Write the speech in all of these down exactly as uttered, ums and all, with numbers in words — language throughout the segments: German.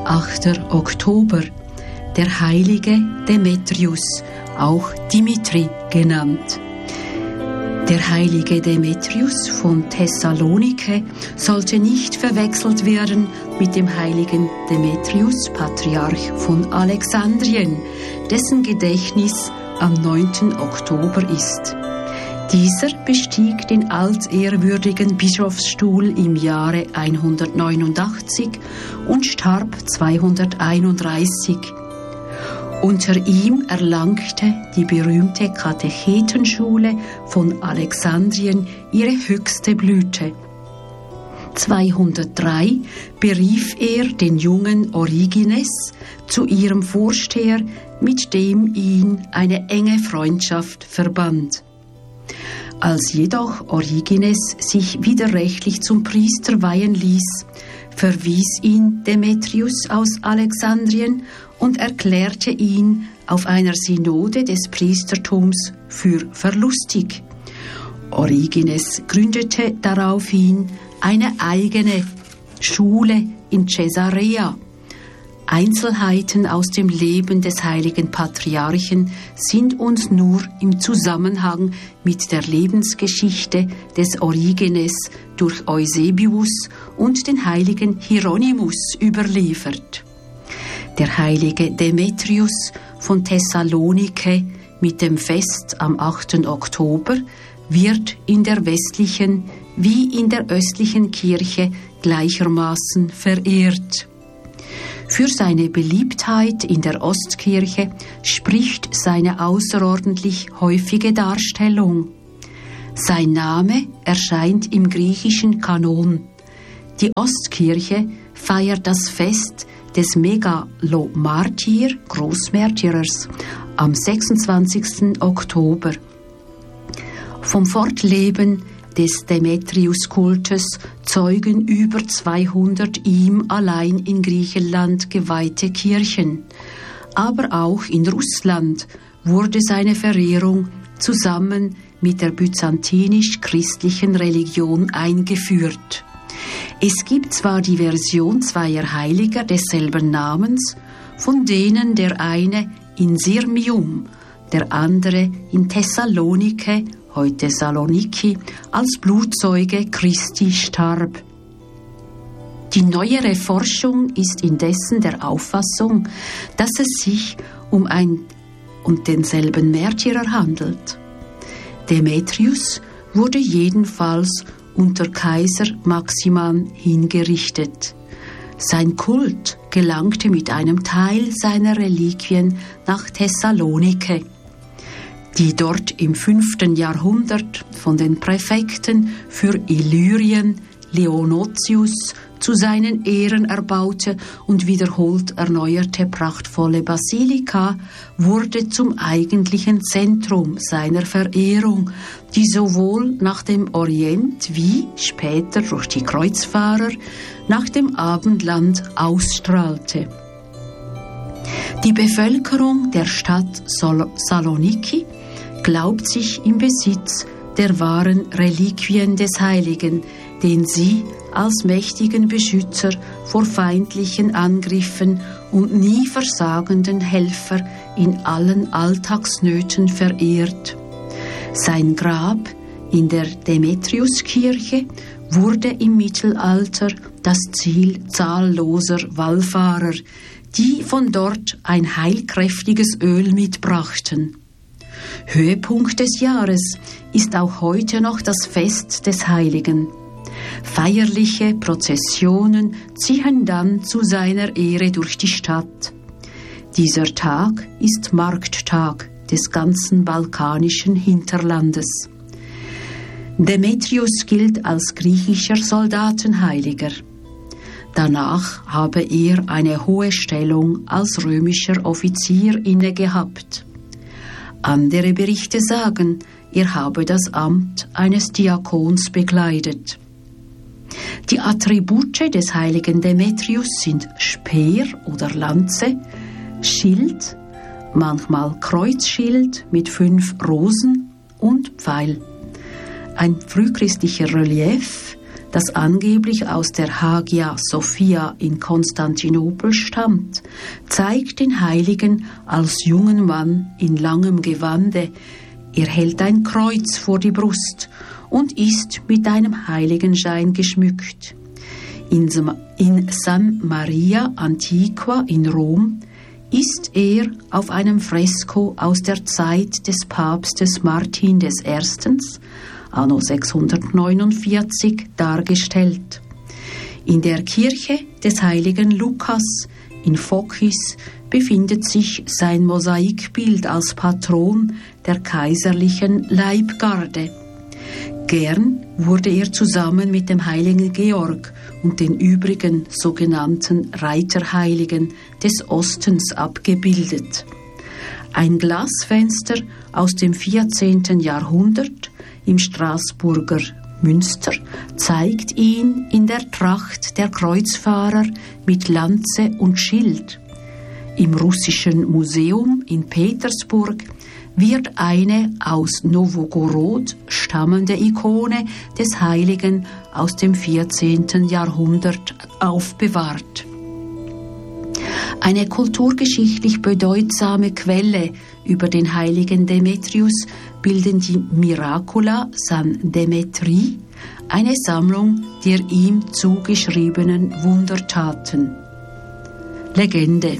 achter Oktober, der heilige Demetrius, auch Dimitri genannt. Der heilige Demetrius von Thessalonike sollte nicht verwechselt werden mit dem heiligen Demetrius, Patriarch von Alexandrien, dessen Gedächtnis am neunten Oktober ist. Dieser bestieg den altehrwürdigen Bischofsstuhl im Jahre hundertneunundachtzig und starb zweihunderteinunddreißig. Unter ihm erlangte die berühmte Katechetenschule von Alexandrien ihre höchste Blüte. zweihundertdrei berief er den jungen Origenes zu ihrem Vorsteher, mit dem ihn eine enge Freundschaft verband. Als jedoch Origenes sich widerrechtlich zum Priester weihen ließ, verwies ihn Demetrius aus Alexandrien und erklärte ihn auf einer Synode des Priestertums für verlustig. Origenes gründete daraufhin eine eigene Schule in Caesarea. Einzelheiten aus dem Leben des heiligen Patriarchen sind uns nur im Zusammenhang mit der Lebensgeschichte des Origenes durch Eusebius und den heiligen Hieronymus überliefert. Der heilige Demetrius von Thessalonike mit dem Fest am achten Oktober wird in der westlichen wie in der östlichen Kirche gleichermaßen verehrt. Für seine Beliebtheit in der Ostkirche spricht seine außerordentlich häufige Darstellung. Sein Name erscheint im griechischen Kanon. Die Ostkirche feiert das Fest des Megalomartyr, Großmärtyrers, am sechsundzwanzigsten Oktober. Vom Fortleben des Demetrius-Kultes zeugen über zweihundert ihm allein in Griechenland geweihte Kirchen. Aber auch in Russland wurde seine Verehrung zusammen mit der byzantinisch-christlichen Religion eingeführt. Es gibt zwar die Version zweier Heiliger desselben Namens, von denen der eine in Sirmium, der andere in Thessalonike, heute Saloniki, als Blutzeuge Christi starb. Die neuere Forschung ist indessen der Auffassung, dass es sich um ein und denselben Märtyrer handelt. Demetrius wurde jedenfalls unter Kaiser Maximan hingerichtet. Sein Kult gelangte mit einem Teil seiner Reliquien nach Thessalonike, die dort im fünften Jahrhundert von den Präfekten für Illyrien Leonotius zu seinen Ehren erbaute und wiederholt erneuerte prachtvolle Basilika wurde zum eigentlichen Zentrum seiner Verehrung, die sowohl nach dem Orient wie später durch die Kreuzfahrer nach dem Abendland ausstrahlte. Die Bevölkerung der Stadt Sol- Saloniki glaubt sich im Besitz der wahren Reliquien des Heiligen, den sie als mächtigen Beschützer vor feindlichen Angriffen und nie versagenden Helfer in allen Alltagsnöten verehrt. Sein Grab in der Demetriuskirche wurde im Mittelalter das Ziel zahlloser Wallfahrer, die von dort ein heilkräftiges Öl mitbrachten. Höhepunkt des Jahres ist auch heute noch das Fest des Heiligen. Feierliche Prozessionen ziehen dann zu seiner Ehre durch die Stadt. Dieser Tag ist Markttag des ganzen balkanischen Hinterlandes. Demetrius gilt als griechischer Soldatenheiliger. Danach habe er eine hohe Stellung als römischer Offizier innegehabt. Andere Berichte sagen, er habe das Amt eines Diakons bekleidet. Die Attribute des heiligen Demetrius sind Speer oder Lanze, Schild, manchmal Kreuzschild mit fünf Rosen und Pfeil. Ein frühchristlicher Relief das angeblich aus der Hagia Sophia in Konstantinopel stammt, zeigt den Heiligen als jungen Mann in langem Gewande. Er hält ein Kreuz vor die Brust und ist mit einem Heiligenschein geschmückt. In San Maria Antiqua in Rom ist er auf einem Fresko aus der Zeit des Papstes Martin der Erste., anno sechshundertneunundvierzig, dargestellt. In der Kirche des heiligen Lukas in Phocis befindet sich sein Mosaikbild als Patron der kaiserlichen Leibgarde. Gern wurde er zusammen mit dem heiligen Georg und den übrigen sogenannten Reiterheiligen des Ostens abgebildet. Ein Glasfenster aus dem vierzehnten Jahrhundert im Straßburger Münster zeigt ihn in der Tracht der Kreuzfahrer mit Lanze und Schild. Im Russischen Museum in Petersburg wird eine aus Nowogorod stammende Ikone des Heiligen aus dem vierzehnten Jahrhundert aufbewahrt. Eine kulturgeschichtlich bedeutsame Quelle über den heiligen Demetrius bilden die Miracula San Demetri, eine Sammlung der ihm zugeschriebenen Wundertaten. Legende.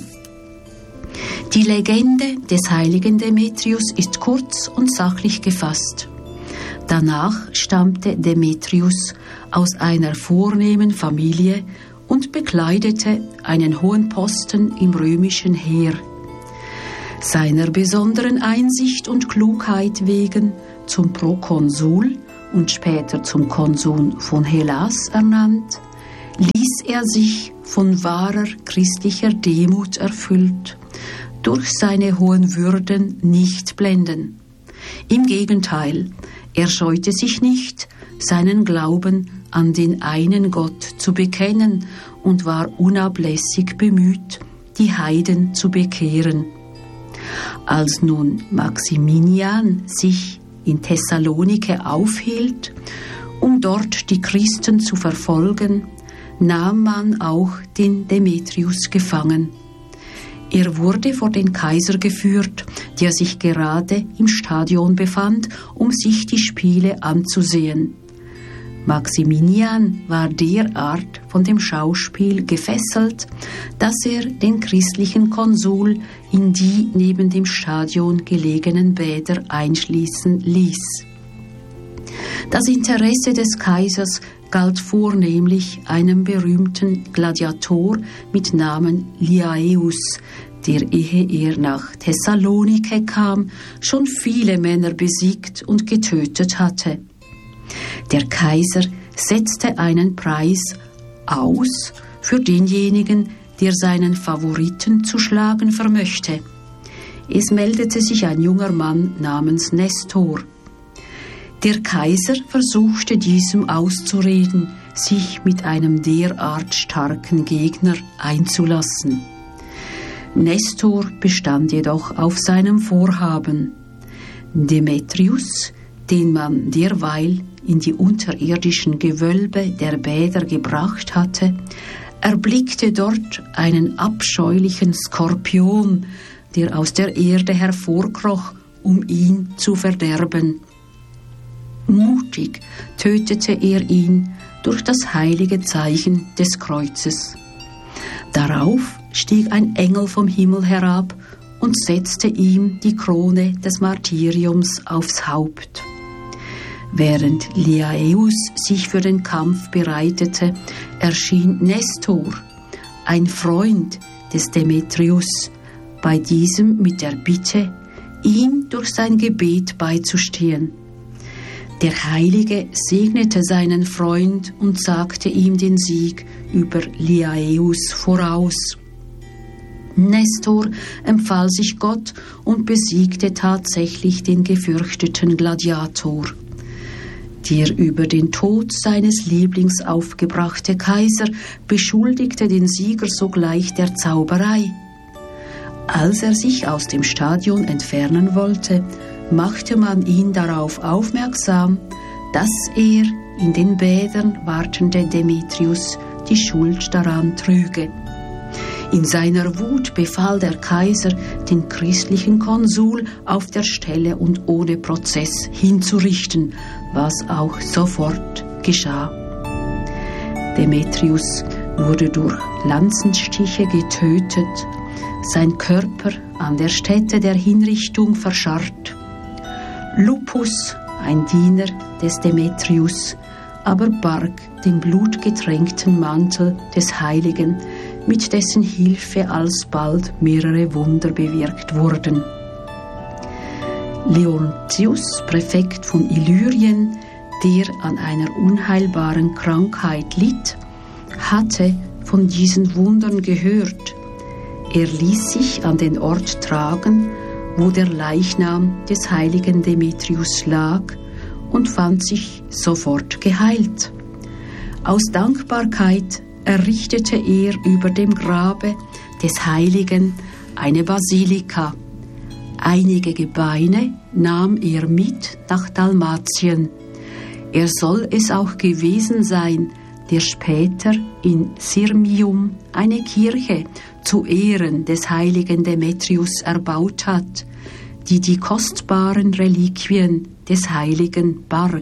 Die Legende des heiligen Demetrius ist kurz und sachlich gefasst. Danach stammte Demetrius aus einer vornehmen Familie und bekleidete einen hohen Posten im römischen Heer. Seiner besonderen Einsicht und Klugheit wegen zum Prokonsul und später zum Konsul von Hellas ernannt, ließ er sich von wahrer christlicher Demut erfüllt, durch seine hohen Würden nicht blenden. Im Gegenteil, er scheute sich nicht, seinen Glauben an den einen Gott zu bekennen und war unablässig bemüht, die Heiden zu bekehren. Als nun Maximinian sich in Thessalonike aufhielt, um dort die Christen zu verfolgen, nahm man auch den Demetrius gefangen. Er wurde vor den Kaiser geführt, der sich gerade im Stadion befand, um sich die Spiele anzusehen. Maximinian war derart von dem Schauspiel gefesselt, dass er den christlichen Konsul in die neben dem Stadion gelegenen Bäder einschließen ließ. Das Interesse des Kaisers galt vornehmlich einem berühmten Gladiator mit Namen Liaeus, der, ehe er nach Thessalonike kam, schon viele Männer besiegt und getötet hatte. Der Kaiser setzte einen Preis aus für denjenigen, der seinen Favoriten zu schlagen vermöchte. Es meldete sich ein junger Mann namens Nestor. Der Kaiser versuchte diesem auszureden, sich mit einem derart starken Gegner einzulassen. Nestor bestand jedoch auf seinem Vorhaben. Demetrius, den man derweil in die unterirdischen Gewölbe der Bäder gebracht hatte, erblickte dort einen abscheulichen Skorpion, der aus der Erde hervorkroch, um ihn zu verderben. Mutig tötete er ihn durch das heilige Zeichen des Kreuzes. Darauf stieg ein Engel vom Himmel herab und setzte ihm die Krone des Martyriums aufs Haupt. Während Liaeus sich für den Kampf bereitete, erschien Nestor, ein Freund des Demetrius, bei diesem mit der Bitte, ihm durch sein Gebet beizustehen. Der Heilige segnete seinen Freund und sagte ihm den Sieg über Liaeus voraus. Nestor empfahl sich Gott und besiegte tatsächlich den gefürchteten Gladiator. Der über den Tod seines Lieblings aufgebrachte Kaiser beschuldigte den Sieger sogleich der Zauberei. Als er sich aus dem Stadion entfernen wollte, machte man ihn darauf aufmerksam, dass er in den Bädern wartende Demetrius die Schuld daran trüge. In seiner Wut befahl der Kaiser, den christlichen Konsul auf der Stelle und ohne Prozess hinzurichten, was auch sofort geschah. Demetrius wurde durch Lanzenstiche getötet, sein Körper an der Stätte der Hinrichtung verscharrt. Lupus, ein Diener des Demetrius, aber barg den blutgetränkten Mantel des Heiligen, mit dessen Hilfe alsbald mehrere Wunder bewirkt wurden. Leontius, Präfekt von Illyrien, der an einer unheilbaren Krankheit litt, hatte von diesen Wundern gehört. Er ließ sich an den Ort tragen, wo der Leichnam des heiligen Demetrius lag, und fand sich sofort geheilt. Aus Dankbarkeit errichtete er über dem Grabe des Heiligen eine Basilika. Einige Gebeine nahm er mit nach Dalmatien. Er soll es auch gewesen sein, der später in Sirmium eine Kirche zu Ehren des heiligen Demetrius erbaut hat, die die kostbaren Reliquien des Heiligen barg.